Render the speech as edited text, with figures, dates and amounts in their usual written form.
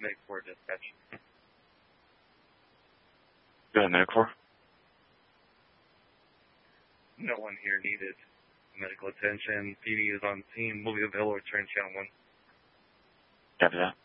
Medic 4 dispatch. Go ahead, Medic 4. No one here needed medical attention. PD is on scene. Will be available to return channel 1. Copy that.